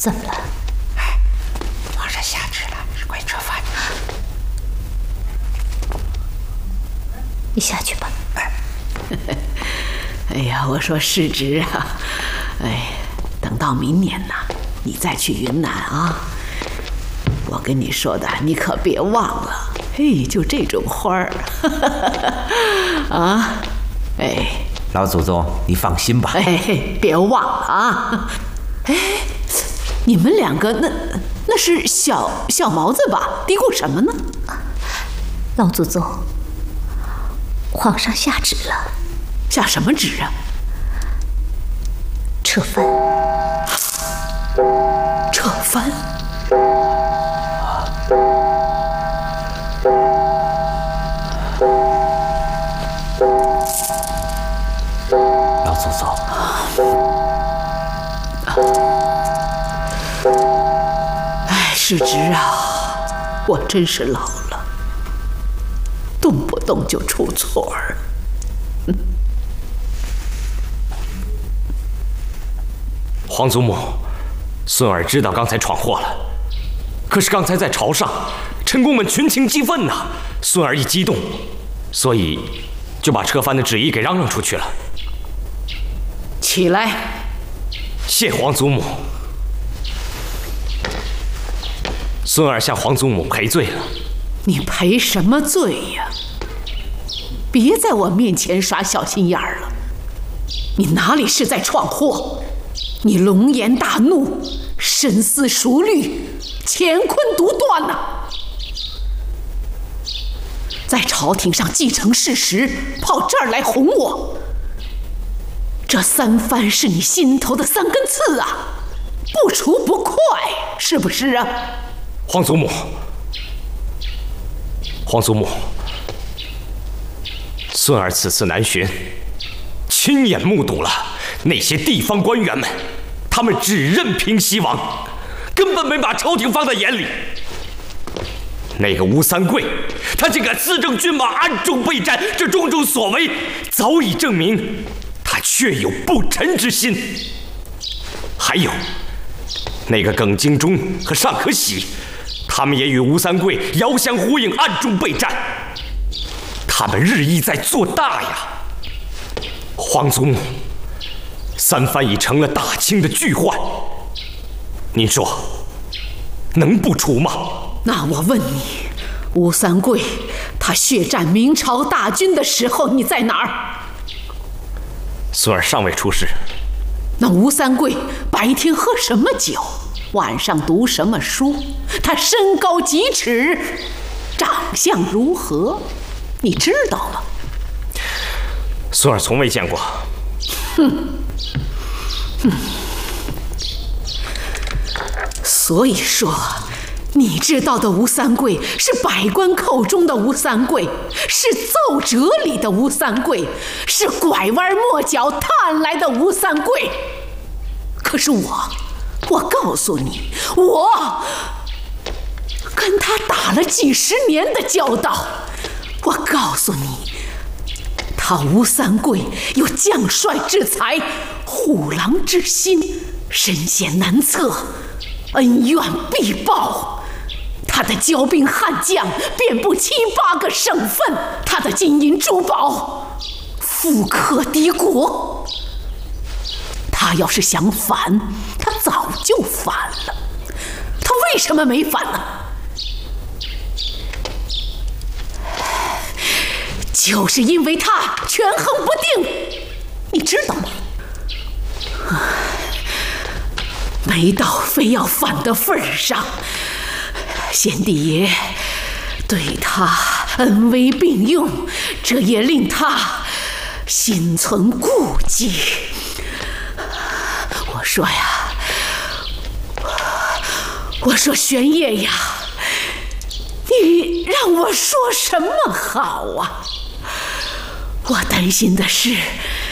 怎么了？ 哎，皇上下旨了，快吃饭。 你下去吧。 哎呀，我说世侄啊，哎，等到明年呐，你再去云南啊。我跟你说的，你可别忘了。嘿，就这种花儿，啊，哎， 老祖宗，你放心吧。 哎，别忘了啊。哎，你们两个那是小毛子吧？嘀咕什么呢？ 老祖宗，皇上下旨了。 下什么旨啊？ 撤藩。 撤藩？ 老祖宗， 哎，世侄啊，我真是老了，动不动就出错儿。 皇祖母，孙儿知道刚才闯祸了，可是刚才在朝上，臣工们群情激愤呐，孙儿一激动，所以就把撤藩的旨意给嚷嚷出去了。 起来！ 谢皇祖母。孙儿向皇祖母赔罪了。 你赔什么罪呀？别在我面前耍小心眼儿了。你哪里是在闯祸？你龙颜大怒，深思熟虑，乾坤独断呐！在朝廷上继承事实，跑这儿来哄我。这三藩是你心头的三根刺啊，不除不快，是不是啊？ 皇祖母，皇祖母，孙儿此次南巡，亲眼目睹了那些地方官员们，他们只认平西王，根本没把朝廷放在眼里。那个吴三桂，他竟敢私政军马，暗中备战，这种种所为，早已证明他确有不臣之心。还有那个耿精忠和尚可喜，他们也与吴三桂遥相呼应，暗中备战。他们日益在做大呀！皇祖母，三藩已成了大清的巨患，您说能不除吗？ 那我问你，吴三桂他血战明朝大军的时候，你在哪儿？ 孙儿尚未出世。 那吴三桂白天喝什么酒，晚上读什么书？他身高几尺，长相如何？你知道吗？ 孙儿从未见过。 所以说，你知道的吴三桂是百官口中的吴三桂，是奏折里的吴三桂，是拐弯抹角探来的吴三桂。可是我告诉你，我跟他打了几十年的交道。我告诉你，他吴三桂有将帅之才，护狼之心，身险难测，恩怨必报。他的骄兵悍将遍布7、8个省份，他的金银珠宝富可敌国。他要是想反，他早就反了。他为什么没反呢？就是因为他权衡不定，你知道吗？没到非要反的份儿上，先帝爷对他恩威并用，这也令他心存顾忌。我说呀，我说玄烨呀，你让我说什么好啊？我担心的是，